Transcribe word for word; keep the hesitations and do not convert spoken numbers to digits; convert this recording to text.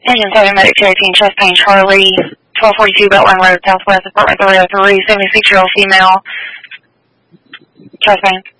Engine seven, Medic two eighteen, chest pain, Charlie, twelve forty-two, Beltline Road, Southwest, apartment three oh three, seventy-six-year-old female, chest pain.